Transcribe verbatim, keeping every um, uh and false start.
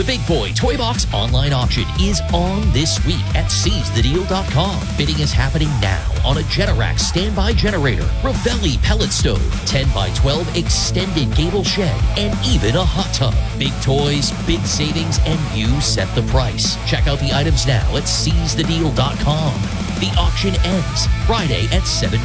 The Big Boy Toy Box online auction is on this week at seize the deal dot com. Bidding is happening now on a Generac standby generator, Ravelli pellet stove, ten by twelve extended gable shed, and even a hot tub. Big toys, big savings, and you set the price. Check out the items now at seize the deal dot com. The auction ends Friday at seven